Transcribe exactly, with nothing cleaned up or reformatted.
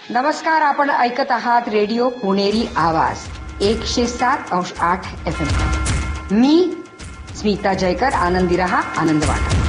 नमस्कार, आपण ऐकत आहात रेडिओ पुणेरी आवाज एकशे सात अंश आठ एफ एम. मी स्मिता जयकर. आनंदी रहा, आनंद वाटा.